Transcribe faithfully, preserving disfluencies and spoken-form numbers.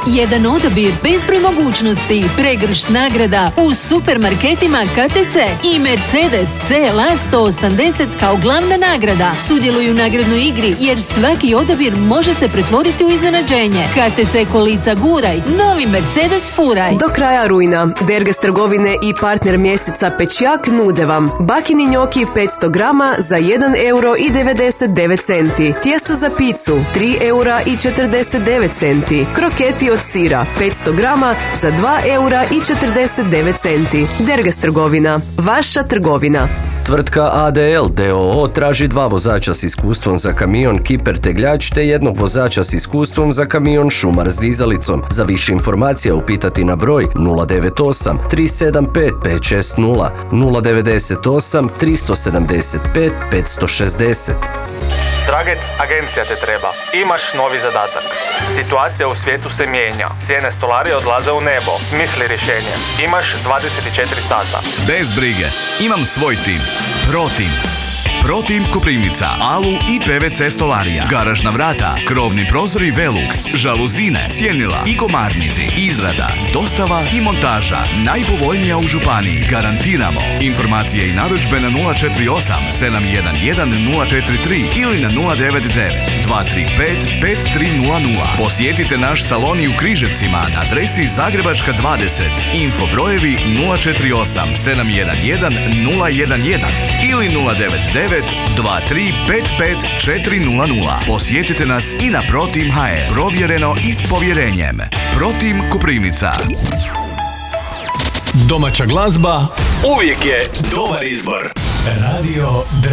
Jedan odabir, bezbroj mogućnosti, pregršt nagrada u supermarketima K T C i Mercedes C L A sto osamdeset kao glavna nagrada. Sudjeluju u nagradnoj igri jer svaki odabir može se pretvoriti u iznenađenje. K T C kolica guraj, novi Mercedes furaj. Do kraja rujna Derges trgovine i partner mjeseca Pečjak nude vam bakini njoki petsto grama za jedan euro i devedeset devet centi, tijesto za picu tri eura i četrdeset devet centi, kroketi od sira petsto grama za dva eura i četrdeset devet centi. Derges trgovina, vaša trgovina. Tvrtka A D L d o o traži dva vozača s iskustvom za kamion Kiper tegljač te jednog vozača s iskustvom za kamion Šumar s dizalicom. Za više informacija upitati na broj nula devet osam tri sedam pet pet šest nula, nula devet osam tri sedam pet pet šest nula. Dragec, agencija te treba. Imaš novi zadatak. Situacija u svijetu se mijenja. Cijene stolarije odlaze u nebo. Smisli rješenje. Imaš dvadeset četiri sata. Bez brige. Imam svoj tim. ProTeam. ProTeam Koprivnica, Alu i P V C stolarija, garažna vrata, krovni prozori Velux, žaluzine, sjenila i komarnici, izrada, dostava i montaža. Najpovoljnija u županiji. Garantiramo. Informacije i narudžbe na nula četiri osam sedam jedan jedan nula četiri tri ili na nula devet devet dva tri pet pet tri nula nula. Posjetite naš salon i u Križevcima na adresi Zagrebačka dvadeset. Info brojevi nula četiri osam sedam jedan jedan nula jedan jedan ili nula devet devet dva tri pet pet četiri nula nula. Posjetite nas i na ProTeam H R. Provjereno i s povjerenjem. ProTeam Koprivnica. Domaća glazba uvijek je dobar izbor. Radio